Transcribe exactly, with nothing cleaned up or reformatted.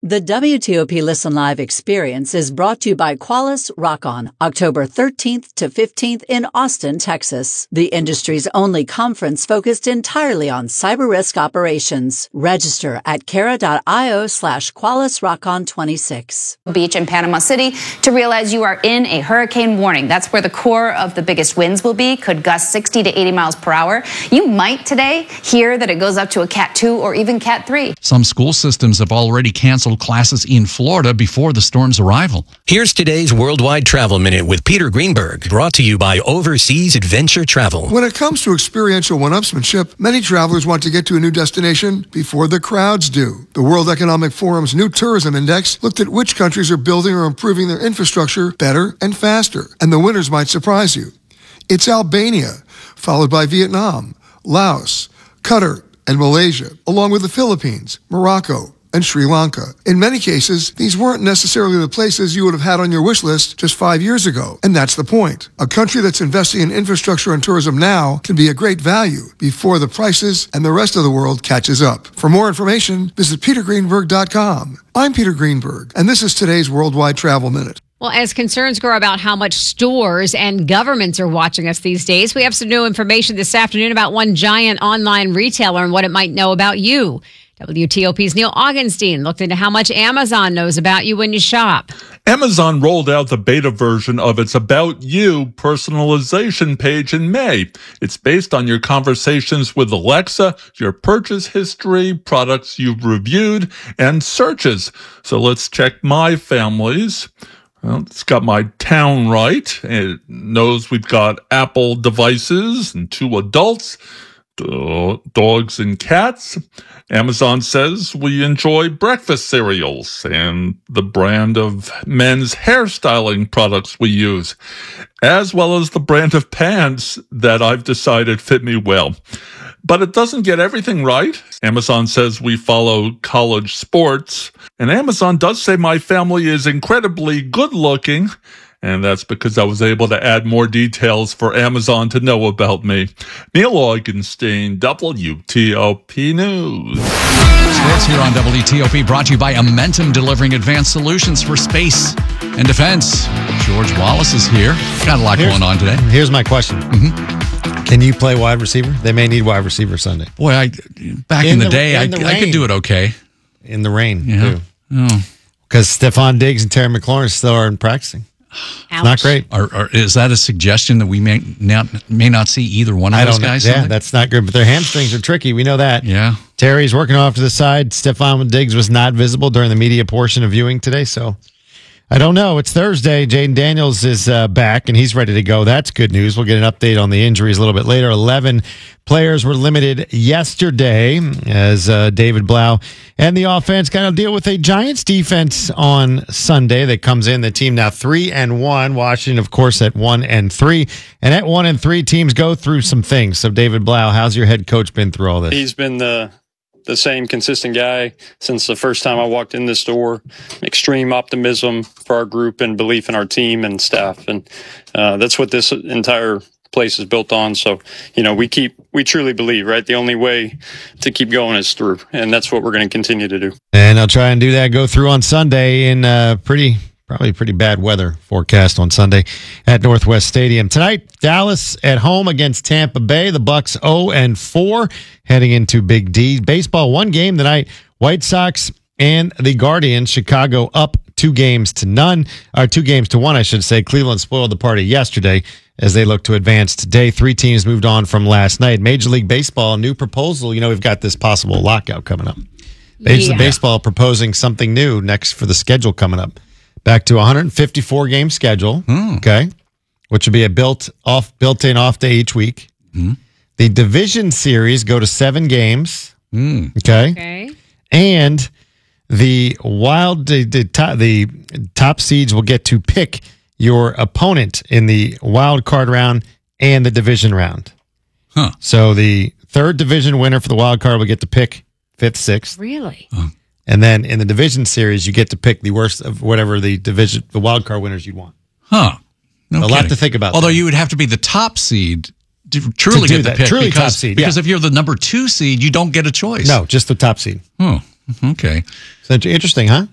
The W T O P Listen Live experience is brought to you by Qualys Rock-On, October thirteenth to fifteenth in Austin, Texas, the industry's only conference focused entirely on cyber risk operations. Register at cara.io slash Qualys Rock-On twenty-six. Beach in Panama City to realize you are in a hurricane warning. That's where the core of the biggest winds will be, could gust sixty to eighty miles per hour. You might today hear that it goes up to a Cat two or even Cat three. Some school systems have already canceled classes in Florida before the storm's arrival. Here's today's Worldwide Travel Minute with Peter Greenberg, brought to you by Overseas Adventure Travel. When it comes to experiential one-upsmanship, many travelers want to get to a new destination before the crowds do. The World Economic Forum's new tourism index looked at which countries are building or improving their infrastructure better and faster, and the winners might surprise you. It's Albania, followed by Vietnam, Laos, Qatar, and Malaysia, along with the Philippines, Morocco, and Sri Lanka. In many cases, these weren't necessarily the places you would have had on your wish list just five years ago. And that's the point. A country that's investing in infrastructure and tourism now can be a great value before the prices and the rest of the world catches up. For more information, visit peter greenberg dot com. I'm Peter Greenberg, and this is today's Worldwide Travel Minute. Well, as concerns grow about how much stores and governments are watching us these days, we have some new information this afternoon about one giant online retailer and what it might know about you. W T O P's Neil Augenstein looked into how much Amazon knows about you when you shop. Amazon rolled out the beta version of its About You personalization page in May. It's based on your conversations with Alexa, your purchase history, products you've reviewed, and searches. So let's check my family's. Well, it's got my town right. It knows we've got Apple devices and two adults, do- dogs and cats. Amazon says we enjoy breakfast cereals and the brand of men's hairstyling products we use, as well as the brand of pants that I've decided fit me well. But it doesn't get everything right. Amazon says we follow college sports, and Amazon does say my family is incredibly good looking, and that's because I was able to add more details for Amazon to know about me. Neil Augenstein, W T O P News. Sports here on W T O P, brought to you by Amentum, delivering advanced solutions for space and defense. George Wallace is here. Got a lot here's, going on today. Here's my question. Mm-hmm. Can you play wide receiver? They may need wide receiver Sunday. Boy, I back in, in the, the day, in I, the I could do it okay. In the rain, yeah. too. Because oh. Stephon Diggs and Terry McLaurin still aren't practicing. It's not great. Or, or is that a suggestion that we may not may not see either one of I those don't guys? Know. Yeah, Sunday? That's not good. But their hamstrings are tricky. We know that. Yeah. Terry's working off to the side. Stephon Diggs was not visible during the media portion of viewing today, so I don't know. It's Thursday. Jaden Daniels is uh, back, and he's ready to go. That's good news. We'll get an update on the injuries a little bit later. eleven players were limited yesterday as uh, David Blau and the offense got to deal with a Giants defense on Sunday that comes in. The team now three and one. Washington, of course, at one and three. And at one and three, teams go through some things. So, David Blau, how's your head coach been through all this? He's been the the same consistent guy since the first time I walked in this door. Extreme optimism for our group and belief in our team and staff. And uh, that's what this entire place is built on. So, you know, we keep, we truly believe, right? The only way to keep going is through. And that's what we're going to continue to do. And I'll try and do that, go through on Sunday in uh, pretty, probably pretty bad weather forecast on Sunday at Northwest Stadium. Tonight, Dallas at home against Tampa Bay. The Bucks oh and four heading into Big D. Baseball, one game tonight. White Sox and the Guardians. Chicago up two games to none, or two games to one, I should say. Cleveland spoiled the party yesterday as they look to advance today. Three teams moved on from last night. Major League Baseball, new proposal. You know, we've got this possible lockout coming up. Major League Baseball proposing something new next for the schedule coming up. Back to a one hundred fifty-four game schedule, mm. okay, which would be a built off, built-in off day each week. Mm. The division series go to seven games, mm. okay, okay, and the wild the, the top the top seeds will get to pick your opponent in the wild card round and the division round. Huh. So the third division winner for the wild card will get to pick fifth, sixth. Really? Huh. And then in the division series, you get to pick the worst of whatever the division, the wild card winners you want. Huh. No a kidding. lot to think about. Although there. you would have to be the top seed to truly to do get the that. pick. Truly because, top seed. Because yeah. if you're the number two seed, you don't get a choice. No, just the top seed. Oh, okay. So interesting, huh?